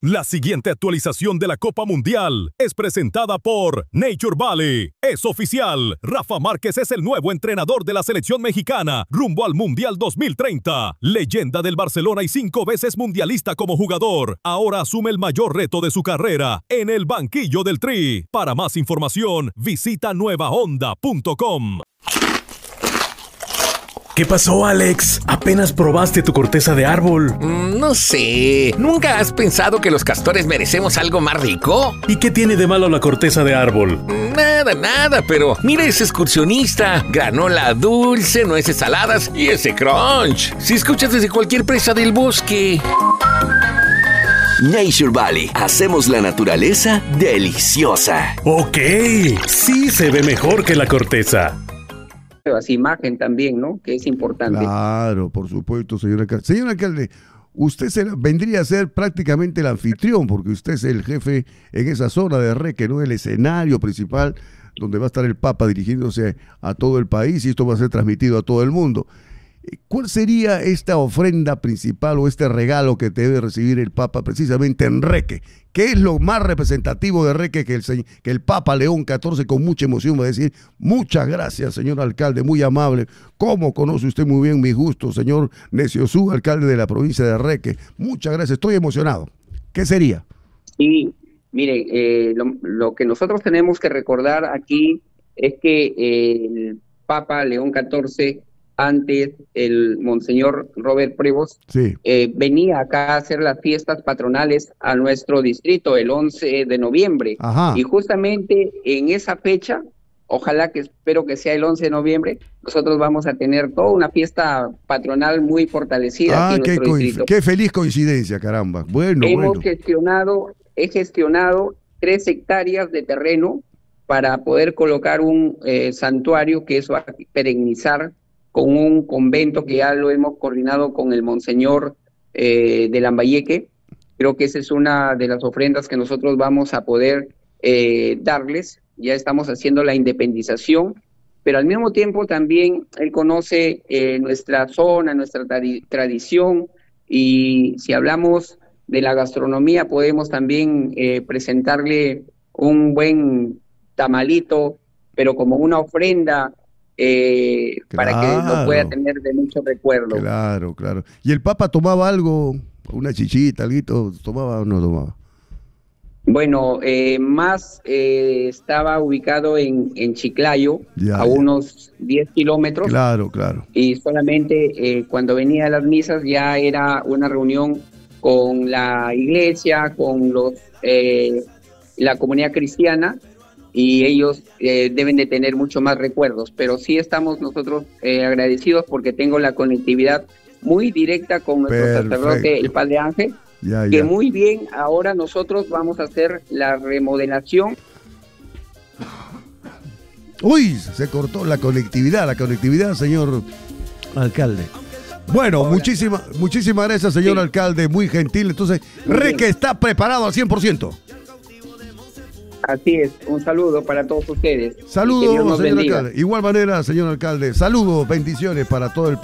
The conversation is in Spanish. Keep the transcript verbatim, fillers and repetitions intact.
La siguiente actualización de la Copa Mundial es presentada por Nature Valley. Es oficial, Rafa Márquez es el nuevo entrenador de la selección mexicana rumbo al Mundial dos mil treinta. Leyenda del Barcelona y cinco veces mundialista como jugador, ahora asume el mayor reto de su carrera en el banquillo del Tri. Para más información, visita nueva onda punto com. ¿Qué pasó, Alex? ¿Apenas probaste tu corteza de árbol? Mm, no sé. ¿Nunca has pensado que los castores merecemos algo más rico? ¿Y qué tiene de malo la corteza de árbol? Nada, nada, pero mira ese excursionista. Granola dulce, nueces saladas y ese crunch. Si escuchas desde cualquier presa del bosque. Nature Valley. Hacemos la naturaleza deliciosa. Ok, sí se ve mejor que la corteza. Esa imagen también, ¿no? Que es importante. Claro, por supuesto, señor alcalde. Señor alcalde, usted se, vendría a ser prácticamente el anfitrión, porque usted es el jefe en esa zona de Reque, ¿no? El escenario principal donde va a estar el Papa dirigiéndose a todo el país y esto va a ser transmitido a todo el mundo. ¿Cuál sería esta ofrenda principal o este regalo que debe recibir el Papa precisamente en Reque? ¿Qué es lo más representativo de Reque que el, que el Papa León catorce con mucha emoción va a decir? Muchas gracias, señor alcalde, muy amable. ¿Cómo conoce usted muy bien mis gustos, señor Neciosú, alcalde de la provincia de Reque? Muchas gracias, estoy emocionado. ¿Qué sería? Sí, mire, eh, lo, lo que nosotros tenemos que recordar aquí es que eh, el Papa León catorce, antes el Monseñor Robert Prevost, sí. eh, venía acá a hacer las fiestas patronales a nuestro distrito el once de noviembre. Ajá. Y justamente en esa fecha, ojalá que espero que sea el once de noviembre, nosotros vamos a tener toda una fiesta patronal muy fortalecida Ah, aquí en qué, nuestro distrito. Qué feliz coincidencia, caramba. Bueno, Hemos bueno. gestionado, he gestionado tres hectáreas de terreno para poder colocar un eh, santuario que eso va a perennizar con un convento que ya lo hemos coordinado con el Monseñor eh, de Lambayeque. Creo que esa es una de las ofrendas que nosotros vamos a poder eh, darles. Ya estamos haciendo la independización, pero al mismo tiempo también él conoce eh, nuestra zona, nuestra tradi- tradición, y si hablamos de la gastronomía podemos también eh, presentarle un buen tamalito, pero como una ofrenda, Eh, Claro. para que lo pueda tener de mucho recuerdo. Claro, claro. ¿Y el Papa tomaba algo, una chichita, algo, tomaba o no tomaba? Bueno, eh, más eh, estaba ubicado en, en Chiclayo, Ya, a ya. unos diez kilómetros. Claro, claro. Y solamente eh, cuando venía a las misas ya era una reunión con la iglesia, con los eh, la comunidad cristiana, y ellos eh, deben de tener mucho más recuerdos, pero sí estamos nosotros eh, agradecidos porque tengo la conectividad muy directa con nuestro Perfecto. sacerdote, el Padre Ángel, Ya, que ya. muy bien, ahora nosotros vamos a hacer la remodelación. Uy, se cortó la conectividad, la conectividad, señor alcalde. Bueno, muchísimas muchísimas gracias, señor Sí. alcalde, muy gentil. Entonces, Muy Reque bien. está preparado al cien por ciento. Así es, un saludo para todos ustedes. Y que Dios Saludos, nos señor bendiga. alcalde. Igual manera, señor alcalde, saludos, bendiciones para todo el